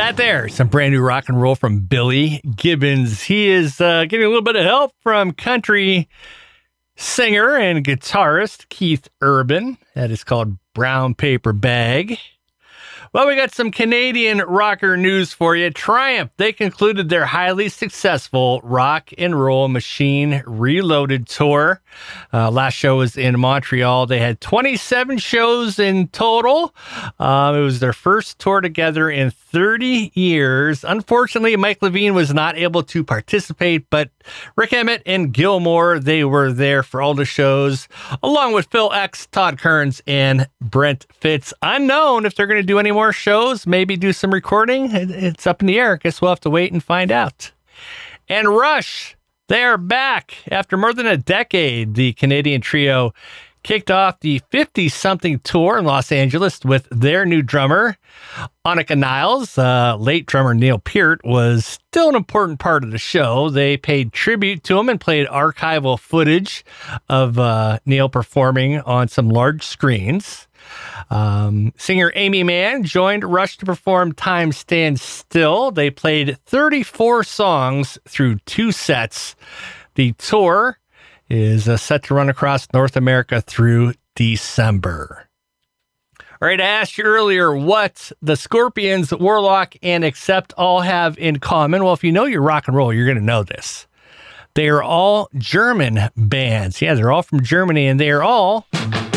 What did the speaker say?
That there, some brand new rock and roll from Billy Gibbons. He is getting a little bit of help from country singer and guitarist Keith Urban. That is called Brown Paper Bag. Well, we got some Canadian rocker news for you. Triumph, they concluded their highly successful Rock and Roll Machine Reloaded tour. Last show was in Montreal. They had 27 shows in total. It was their first tour together in 30 years. Unfortunately, Mike Levine was not able to participate, but Rick Emmett and Gilmore, they were there for all the shows, along with Phil X, Todd Kearns, and Brent Fitz. Unknown if they're going to do any more shows, maybe do some recording. It's up in the air. Guess we'll have to wait and find out. And Rush, they are back after more than a decade. The Canadian trio kicked off the 50-something tour in Los Angeles with their new drummer, Annika Niles. Late drummer Neil Peart was still an important part of the show. They paid tribute to him and played archival footage of Neil performing on some large screens. Singer Amy Mann joined Rush to perform Time Stands Still. They played 34 songs through 2 sets. The tour is set to run across North America through December. All right, I asked you earlier what the Scorpions, Warlock, and Accept all have in common. Well, if you know your rock and roll, you're going to know this. They are all German bands. Yeah, they're all from Germany, and they are all